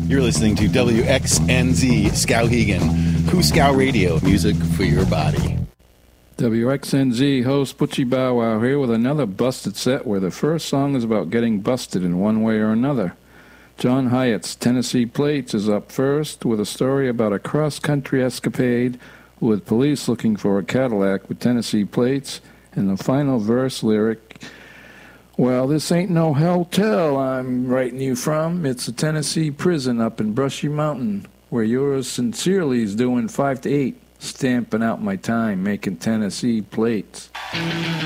You're listening to WXNZ Skowhegan, Cuscow Radio, music for your body. WXNZ host Butchie Bow Wow here with another busted set where the first song is about getting busted in one way or another. John Hyatt's Tennessee Plates is up first with a story about a cross-country escapade with police looking for a Cadillac with Tennessee plates, and the final verse lyric, well, this ain't no hotel I'm writing you from. It's a Tennessee prison up in Brushy Mountain where yours sincerely is doing 5 to 8, stamping out my time making Tennessee plates.